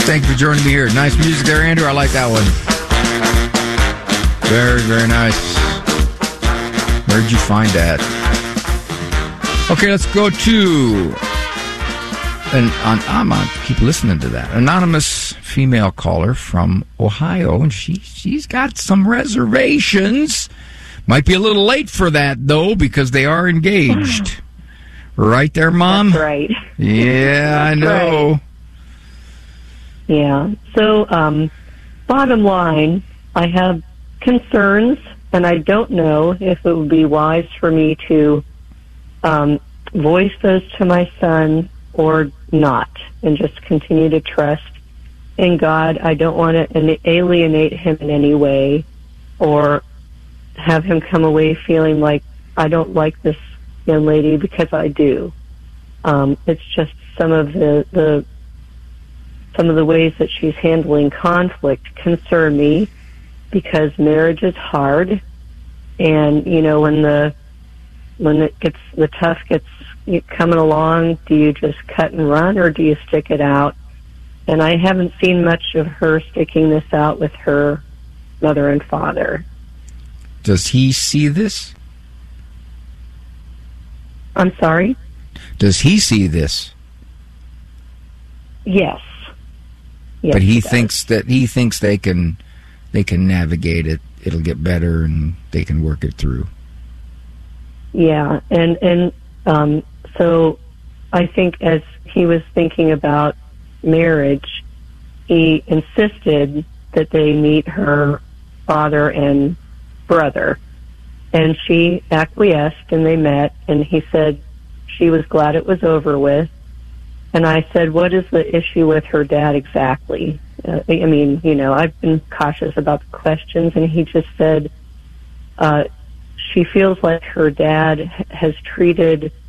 Thank you for joining me here. Nice music there, Andrew. I like that one. Very, very nice. Where'd you find that? Okay, let's go to... And I'm going to keep listening to that. Anonymous female caller from Ohio, and she's got some reservations. Might be a little late for that, though, because they are engaged. Right there, Mom? That's right. Yeah, I know. Right. Yeah. So, bottom line, I have concerns, and I don't know if it would be wise for me to voice those to my son or not, and just continue to trust in God. I don't want to alienate him in any way or have him come away feeling like I don't like this young lady, because I do. It's just some of the ways that she's handling conflict concern me, because marriage is hard, and when the tough gets coming along, do you just cut and run, or do you stick it out? And I haven't seen much of her sticking this out with her mother and father. Does he see this? I'm sorry? Does he see this? Yes. But he thinks they can navigate it. It'll get better, and they can work it through. Yeah, and so I think as he was thinking about marriage, he insisted that they meet her father and brother, and she acquiesced, and they met, and he said she was glad it was over with. And I said, what is the issue with her dad exactly? I've been cautious about the questions, and he just said she feels like her dad has treated